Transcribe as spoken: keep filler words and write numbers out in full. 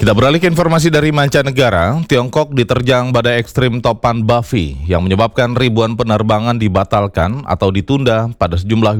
Kita beralih ke informasi dari mancanegara. Tiongkok diterjang badai ekstrim topan Bavi yang menyebabkan ribuan penerbangan dibatalkan atau ditunda pada sejumlah